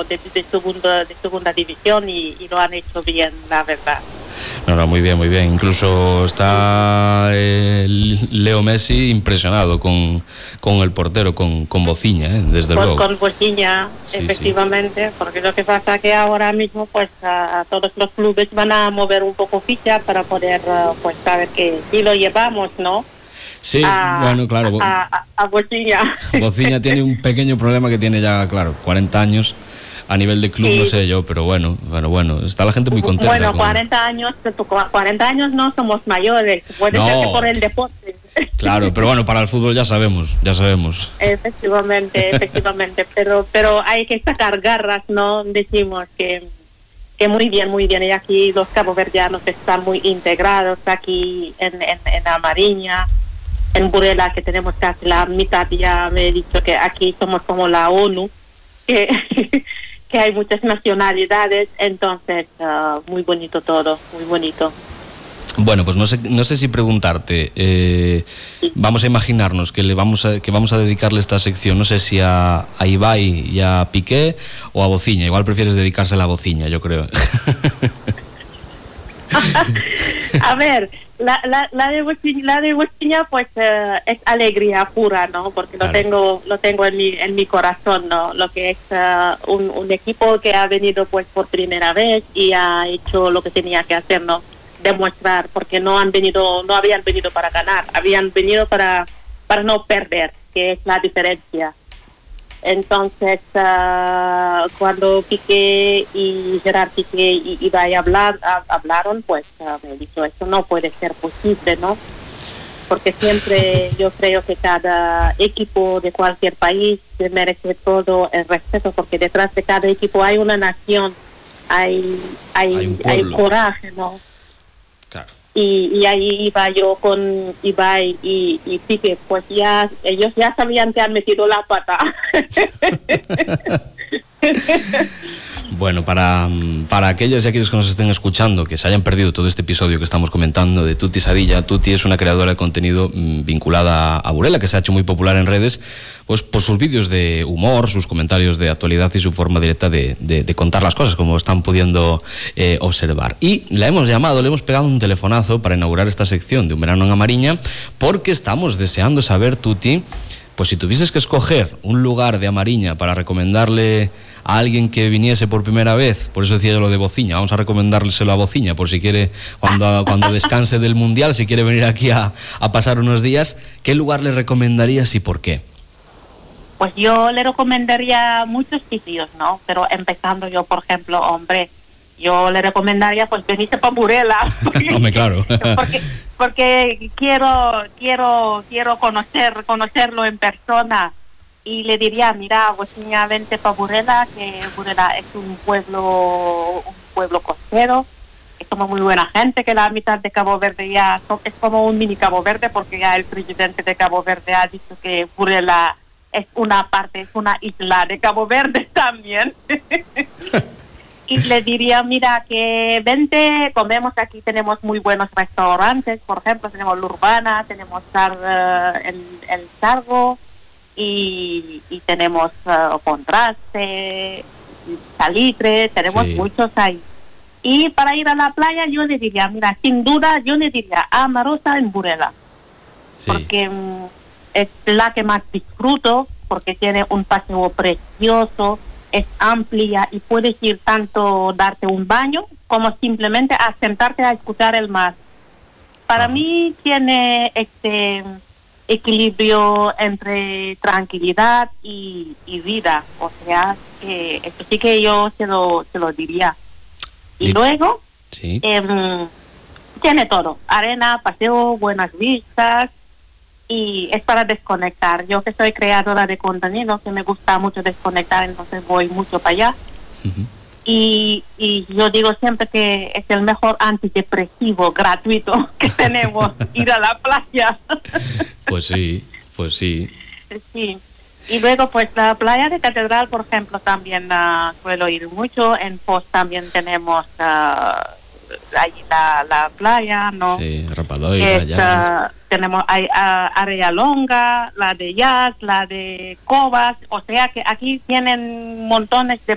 de segunda división y lo han hecho bien, la verdad. No, muy bien, muy bien. Incluso está Leo Messi impresionado con el portero, con Bociña, desde luego. Con Bociña, sí, efectivamente, sí. Porque lo que pasa es que ahora mismo pues a todos los clubes van a mover un poco ficha para poder pues saber que sí lo llevamos, ¿no? Sí, bueno, claro. A Bociña. Bociña tiene un pequeño problema que tiene ya, claro, 40 años. A nivel de club, sí. No sé yo, pero bueno, está la gente muy contenta. Bueno, 40 años no somos mayores, puede ser que por el deporte. Claro, pero bueno, para el fútbol ya sabemos. Efectivamente, pero hay que sacar garras, ¿no? Decimos que muy bien, y aquí los caboverdianos están muy integrados aquí en la Mariña, en Burela, que tenemos casi la mitad, ya me he dicho que aquí somos como la ONU, que hay muchas nacionalidades, entonces muy bonito todo, muy bonito. Bueno, pues no sé si preguntarte, sí. Vamos a imaginarnos que vamos a dedicarle esta sección, no sé si a Ibai y a Piqué o a Bociña. Igual prefieres dedicársela a Bociña, yo creo. A ver, la de Bociña pues es alegría pura, ¿no? Porque claro. lo tengo en mi corazón, ¿no? Lo que es un equipo que ha venido pues por primera vez y ha hecho lo que tenía que hacer, ¿no? Demostrar, porque no habían venido para ganar, habían venido para no perder, que es la diferencia. Entonces, cuando Piqué y Gerard Piqué y Ibai hablaron, pues me he dicho, eso no puede ser posible, ¿no? Porque siempre yo creo que cada equipo de cualquier país merece todo el respeto, porque detrás de cada equipo hay una nación, hay coraje, ¿no? Claro. Y ahí iba yo con Ibai y Piqué, pues ellos ya sabían que han metido la pata. Bueno, para aquellas y aquellos que nos estén escuchando, que se hayan perdido todo este episodio que estamos comentando de Tuti Sadilla, Tuti es una creadora de contenido vinculada a Burela, que se ha hecho muy popular en redes, pues por sus vídeos de humor, sus comentarios de actualidad y su forma directa de contar las cosas, como están pudiendo observar. Y la hemos llamado, le hemos pegado un telefonazo para inaugurar esta sección de Un Verano en Amariña, porque estamos deseando saber, Tuti, pues si tuvieses que escoger un lugar de Amariña para recomendarle a alguien que viniese por primera vez, por eso decía yo lo de Bociña, vamos a recomendárselo a Bociña, por si quiere, cuando descanse del Mundial, si quiere venir aquí a pasar unos días, ¿qué lugar le recomendarías y por qué? Pues yo le recomendaría muchos sitios, ¿no? Pero empezando yo, por ejemplo, yo le recomendaría pues venirse para Burela. Hombre, claro. porque quiero conocerlo en persona. Y le diría, mira, Bociña, vente para Burela, que Burela es un pueblo costero, que somos muy buena gente, que la mitad de Cabo Verde ya es como un mini Cabo Verde, porque ya el presidente de Cabo Verde ha dicho que Burela es una isla de Cabo Verde también. Y le diría, mira, que vente, comemos aquí, tenemos muy buenos restaurantes, por ejemplo, tenemos La Urbana, tenemos el Sargo, y tenemos Contraste, Salitre, tenemos muchos ahí. Y para ir a la playa yo le diría, mira, sin duda yo le diría a Marosa en Burela, porque es la que más disfruto, porque tiene un paseo precioso, es amplia y puedes ir tanto darte un baño como simplemente a sentarte a escuchar el mar. Para mí tiene equilibrio entre tranquilidad y vida, o sea, esto sí que yo se lo diría. Y luego tiene todo, arena, paseo, buenas vistas, y es para desconectar. Yo que soy creadora de contenido, que me gusta mucho desconectar, entonces voy mucho para allá. Uh-huh. Y yo digo siempre que es el mejor antidepresivo gratuito que tenemos, ir a la playa. Pues sí. Sí. Y luego, pues, la playa de Catedral, por ejemplo, también suelo ir mucho. En Foz también tenemos ahí la playa, ¿no? Sí, Rapadoira. Tenemos Arellonga, la de Jazz, la de Cobas. O sea que aquí tienen montones de